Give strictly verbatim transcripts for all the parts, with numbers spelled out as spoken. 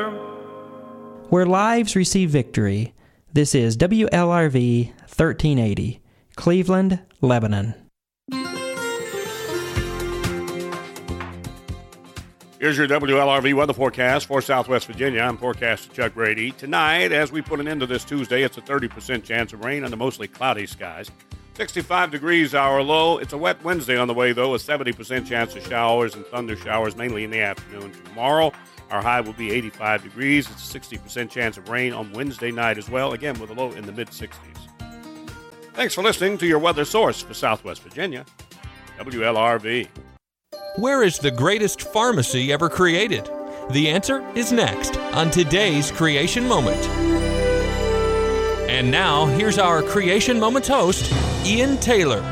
Where lives receive victory, this is W L R V thirteen eighty, Cleveland, Lebanon. Here's your W L R V weather forecast for Southwest Virginia. I'm forecaster Chuck Brady. Tonight, as we put an end to this Tuesday, it's a thirty percent chance of rain under mostly cloudy skies. sixty-five degrees our low. It's a wet Wednesday on the way, though, a seventy percent chance of showers and thunder showers, mainly in the afternoon. Tomorrow, our high will be eighty-five degrees. It's a sixty percent chance of rain on Wednesday night as well, again with a low in the mid-sixties. Thanks for listening to your weather source for Southwest Virginia, W L R V. Where is the greatest pharmacy ever created? The answer is next on today's Creation Moment. And now, here's our Creation Moments host, Ian Taylor.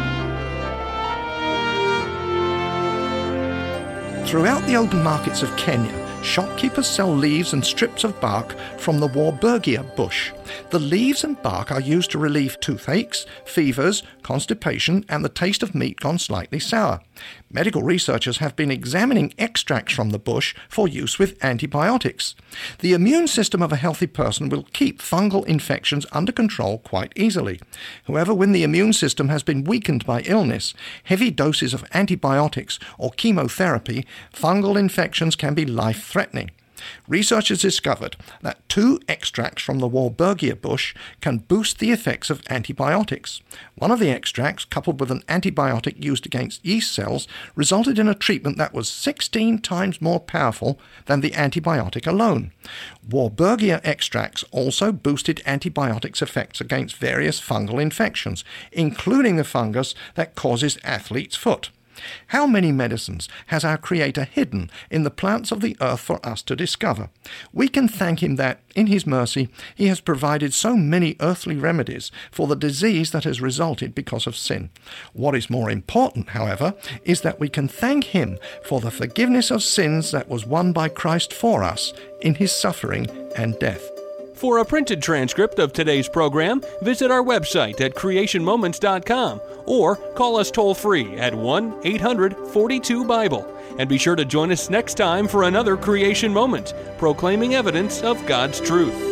Throughout the open markets of Kenya, shopkeepers sell leaves and strips of bark from the Warburgia bush. The leaves and bark are used to relieve toothaches, fevers, constipation, and the taste of meat gone slightly sour. Medical researchers have been examining extracts from the bush for use with antibiotics. The immune system of a healthy person will keep fungal infections under control quite easily. However, when the immune system has been weakened by illness, heavy doses of antibiotics or chemotherapy, fungal infections can be life-threatening. Researchers discovered that two extracts from the Warburgia bush can boost the effects of antibiotics. One of the extracts, coupled with an antibiotic used against yeast cells, resulted in a treatment that was sixteen times more powerful than the antibiotic alone. Warburgia extracts also boosted antibiotics' effects against various fungal infections, including the fungus that causes athlete's foot. How many medicines has our Creator hidden in the plants of the earth for us to discover? We can thank Him that, in His mercy, He has provided so many earthly remedies for the disease that has resulted because of sin. What is more important, however, is that we can thank Him for the forgiveness of sins that was won by Christ for us in His suffering and death. For a printed transcript of today's program, visit our website at creation moments dot com or call us toll-free at one eight hundred forty-two Bible. And be sure to join us next time for another Creation Moment, proclaiming evidence of God's truth.